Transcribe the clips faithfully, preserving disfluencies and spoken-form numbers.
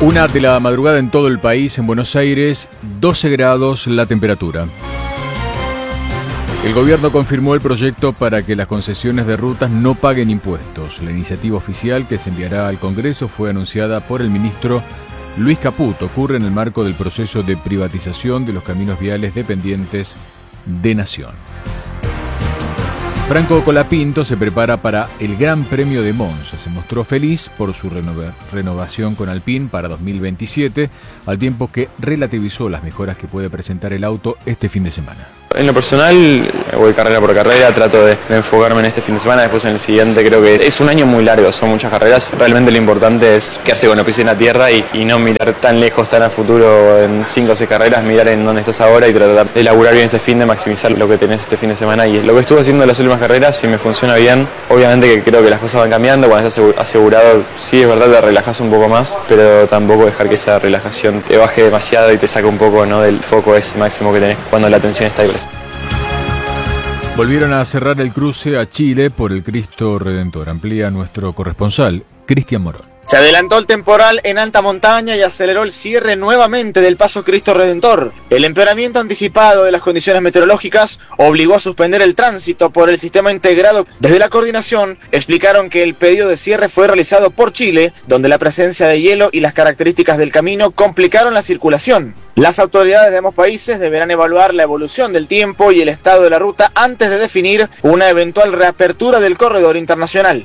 Una de la madrugada en todo el país, en Buenos Aires, doce grados la temperatura. El gobierno confirmó el proyecto para que las concesiones de rutas no paguen impuestos. La iniciativa oficial que se enviará al Congreso fue anunciada por el ministro Luis Caputo. Ocurre en el marco del proceso de privatización de los caminos viales dependientes de Nación. Franco Colapinto se prepara para el Gran Premio de Monza. Se mostró feliz por su renova- renovación con Alpine para dos mil veintisiete, al tiempo que relativizó las mejoras que puede presentar el auto este fin de semana. En lo personal, voy carrera por carrera, trato de, de enfocarme en este fin de semana, después en el siguiente. Creo que es un año muy largo, son muchas carreras. Realmente lo importante es quedarse con los pies en la tierra y, y no mirar tan lejos, tan a futuro en cinco o seis carreras, mirar en dónde estás ahora y tratar de elaborar bien este fin, de maximizar lo que tenés este fin de semana. Y lo que estuve haciendo en las últimas carreras, si me funciona bien, obviamente que creo que las cosas van cambiando. Cuando estás asegurado, sí es verdad, te relajás un poco más, pero tampoco dejar que esa relajación te baje demasiado y te saque un poco, ¿no?, del foco ese máximo que tenés cuando la tensión está ahí presente. Volvieron a cerrar el cruce a Chile por el Cristo Redentor. Amplía nuestro corresponsal, Cristian Morón. Se adelantó el temporal en alta montaña y aceleró el cierre nuevamente del paso Cristo Redentor. El empeoramiento anticipado de las condiciones meteorológicas obligó a suspender el tránsito por el sistema integrado. Desde la coordinación explicaron que el pedido de cierre fue realizado por Chile, donde la presencia de hielo y las características del camino complicaron la circulación. Las autoridades de ambos países deberán evaluar la evolución del tiempo y el estado de la ruta antes de definir una eventual reapertura del corredor internacional.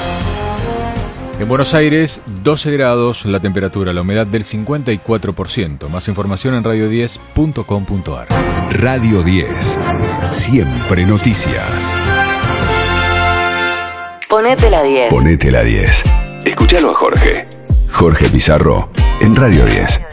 En Buenos Aires, doce grados la temperatura, la humedad del cincuenta y cuatro por ciento. Más información en radio diez punto com punto ar. Radio diez, siempre noticias. Ponete la diez. Ponete la diez. Escuchalo a Jorge. Jorge Pizarro en Radio diez.